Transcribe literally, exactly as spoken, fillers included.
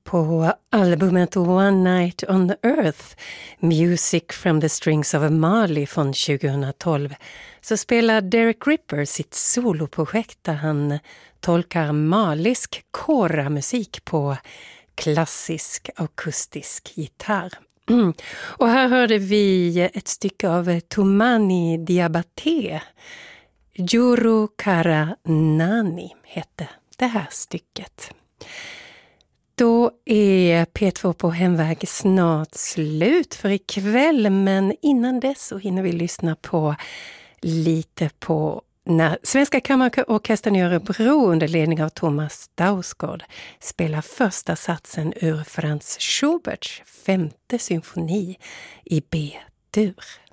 på albumet One Night on the Earth, Music from the Strings of Mali från tjugohundratolv, så spelar Derek Ripper sitt soloprojekt där han tolkar malisk kora-musik på klassisk akustisk gitarr. Mm. Och här hörde vi ett stycke av Toumani Diabaté. Juru Kara Nani hette det här stycket. Då är P två på hemväg snart slut för ikväll, men innan dess så hinner vi lyssna på lite på när Svenska Kammarorkestern i Örebro under ledning av Thomas Dausgaard spelar första satsen ur Franz Schuberts femte symfoni i B-dur.